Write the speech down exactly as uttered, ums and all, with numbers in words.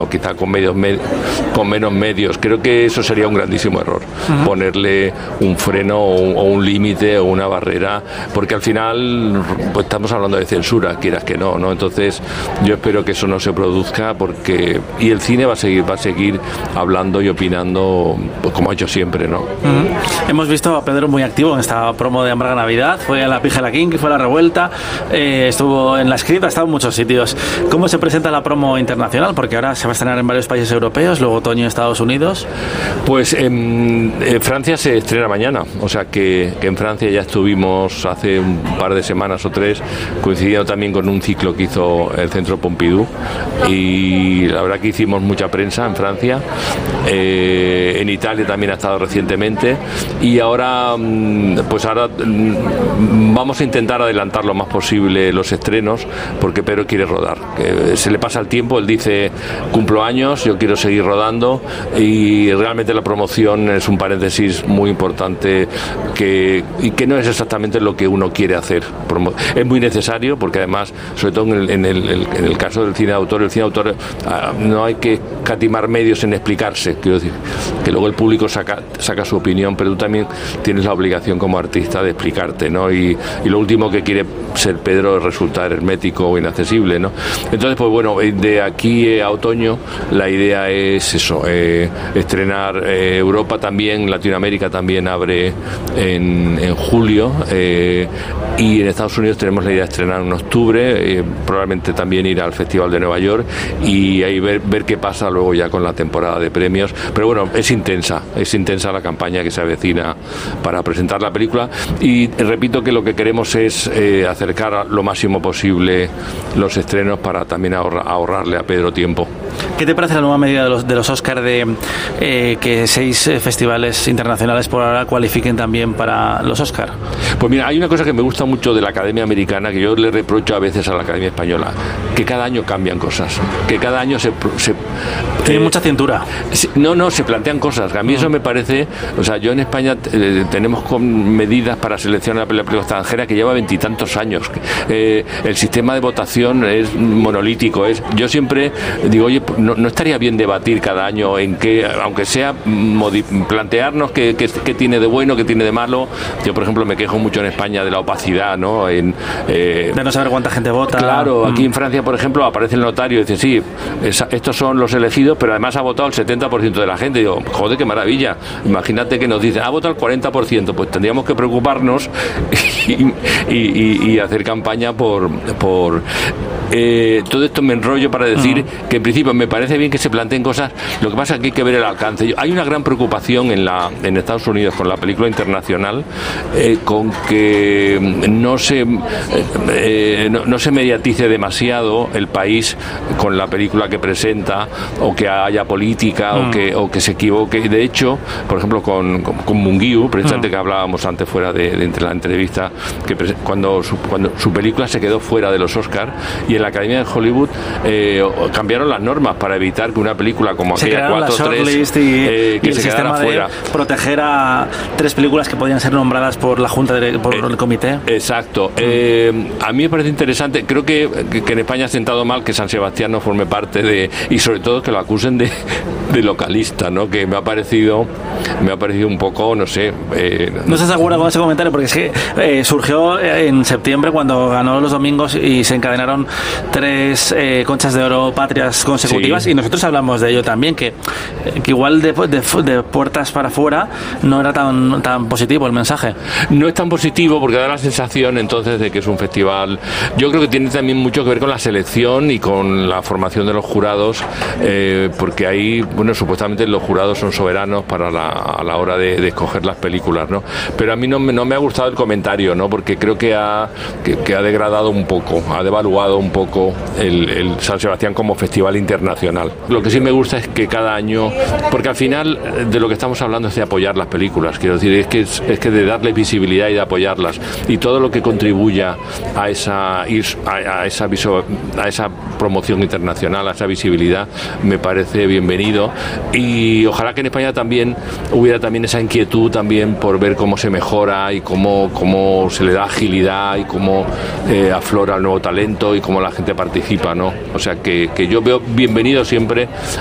o quizá con medios med- con menos medios. Creo que eso sería un grandísimo error, uh-huh. ponerle un freno o un, o un límite o una barrera, porque al final pues estamos hablando de censura, quieras que no, ¿no? Entonces yo espero que eso no se produzca, porque y el cine va a seguir va a seguir hablando y opinando pues, como ha hecho siempre, ¿no? Uh-huh. Hemos visto a Pedro muy activo en esta promo de Hamburger Navidad, fue a la Pija la King, fue a la Revuelta, eh, estuvo en la Script, ha estado en muchos sitios. ¿Cómo se presenta la promo internacional? Porque ahora se va a estrenar en varios países europeos, luego otoño en Estados Unidos. Pues en, en Francia se estrena mañana, o sea que, que en Francia ya estuvimos hace un par de semanas o tres, coincidiendo también con un ciclo que hizo el Centro Pompidou, y la verdad que hicimos mucha prensa en Francia, eh, en Italia también ha estado recientemente, y ahora pues ahora vamos a intentar adelantar lo más posible los estrenos, porque Pedro quiere rodar, que se le pasa el tiempo, él dice cumplo años, yo quiero seguir rodando, y realmente la promoción es un paréntesis muy importante que, y que no es exactamente lo que uno quiere hacer. Es muy necesario porque además, sobre todo en el, en el, en el caso del cine de autor, el cine de autor no hay que escatimar medios en explicarse, quiero decir, que luego el público saca, saca su opinión, pero tú también tienes la obligación como artista de explicarte, ¿no? Y, y lo último que quiere ser Pedro es resultar hermético o inaccesible, ¿no? Entonces, pues bueno, de aquí a otoño la idea es eso, eh, estrenar eh, Europa también, Latinoamérica también abre en, en julio, eh, y en Estados Unidos tenemos la idea de estrenar en octubre, eh, probablemente también ir al Festival de Nueva York y ahí ver, ver qué pasa luego ya con la temporada de premios. Pero bueno, es intensa, es intensa la campaña que se avecina para presentar la película, y repito que lo que queremos es eh, acercar lo máximo posible los estrenos para también ahorra, ahorrarle a Pedro tiempo. ¿Qué te parece la nueva medida de los, de los Oscar de eh, que seis eh, festivales internacionales por ahora cualifiquen también para los Oscar? Pues mira, hay una cosa que me gusta mucho de la Academia Americana, que yo le reprocho a veces a la Academia Española, que cada año cambian cosas, que cada año se... se Tiene eh, mucha cintura. Se, no, no, se plantean cosas. A mí mm. eso me parece... O sea, yo en España eh, tenemos con medidas para seleccionar la película extranjera que lleva veintitantos años. Eh, el sistema de votación es monolítico. Es, yo siempre digo, oye, no, no estaría bien debatir cada año en qué, aunque sea modi- plantearnos qué, qué, qué tiene de bueno, qué tiene de malo. Yo, por ejemplo, me quejo mucho en España de la opacidad, ¿no? En, eh, de no saber cuánta gente vota. Claro, aquí mm. en Francia, por ejemplo, aparece el notario y dice, sí, esa, estos son los elegidos, pero además ha votado el setenta por ciento de la gente. Y digo, joder, qué maravilla. Imagínate que nos dicen, ha votado el cuarenta por ciento, pues tendríamos que preocuparnos y, y, y, y hacer campaña por... por eh, todo esto me enrollo para decir mm. que en principio me parece bien que se planteen cosas, lo que pasa es que hay que ver el alcance. Hay una gran preocupación en, la, en Estados Unidos con la película internacional, eh, con que no se, eh, no, no se mediatice demasiado el país con la película que presenta, o que haya política, mm. o, que, o que se equivoque. De hecho, por ejemplo, con, con, con Munguiu, precisamente mm. que hablábamos antes fuera de, de entre la entrevista, que pre- cuando, su, cuando su película se quedó fuera de los Oscar, y en la Academia de Hollywood eh, cambiaron las normas para evitar que una película como se aquella cuatro tres y, eh, que y el se sistema quedara fuera. De proteger a tres películas que podían ser nombradas por la Junta de, por eh, el comité. Exacto. Mm. Eh, a mí me parece interesante. Creo que, que, que en España ha sentado mal que San Sebastián no forme parte de, y sobre todo que lo acusen de, de localista, ¿no? Que me ha parecido me ha parecido un poco, no sé. Eh, no estás segura con ese comentario, porque es que eh, surgió en septiembre cuando ganó los domingos y se encadenaron tres eh, conchas de oro patrias consecutivas, sí. Y nosotros hablamos de ello también, que, que igual de, de, de puertas para afuera no era tan, tan positivo el mensaje. No es tan positivo porque da la sensación entonces de que es un festival. Yo creo que tiene también mucho que ver con la selección y con la formación de los jurados, eh, porque ahí, bueno, supuestamente los jurados son soberanos para la, a la hora de, de escoger las películas, ¿no? Pero a mí no me, no me ha gustado el comentario, ¿no? Porque creo que ha, que, que ha degradado un poco, ha devaluado un poco el, el San Sebastián como festival internacional. Lo que sí me gusta es que cada año, porque al final de lo que estamos hablando es de apoyar las películas, quiero decir, es que, es, es que de darle visibilidad y de apoyarlas, y todo lo que contribuya a esa, a, a esa, a esa promoción internacional, a esa visibilidad, me parece bienvenido, y ojalá que en España también hubiera también esa inquietud también por ver cómo se mejora y cómo, cómo se le da agilidad y cómo eh, aflora el nuevo talento y cómo la gente participa, ¿no? O sea que, que yo veo bienvenido bienvenido siempre